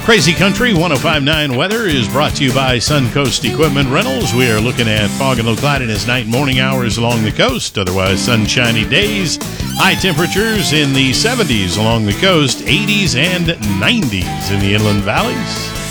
Crazy Country 105.9 weather is brought to you by Suncoast Equipment Rentals. We are looking at fog and low cloudiness night and morning hours along the coast. Otherwise, sunshiny days. High temperatures in the 70s along the coast, 80s and 90s in the inland valleys.